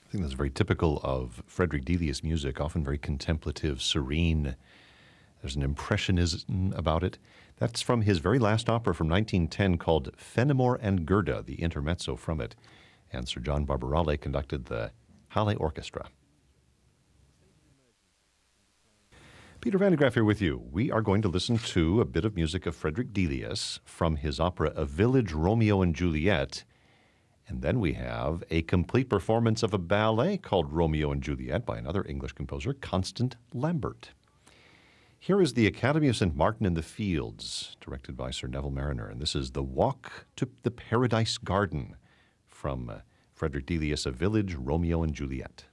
I think that's very typical of Frederick Delius music, often very contemplative, serene. There's an impressionism about it. That's from his very last opera from 1910 called Fenimore and Gerda, the intermezzo from it. And Sir John Barbarale conducted the Halle Orchestra. Peter Van de Graaff here with you. We are going to listen to a bit of music of Frederick Delius from his opera A Village Romeo and Juliet. And then we have a complete performance of a ballet called Romeo and Juliet by another English composer, Constant Lambert. Here is the Academy of St. Martin in the Fields, directed by Sir Neville Mariner. And this is The Walk to the Paradise Garden from Frederick Delius, A Village Romeo and Juliet.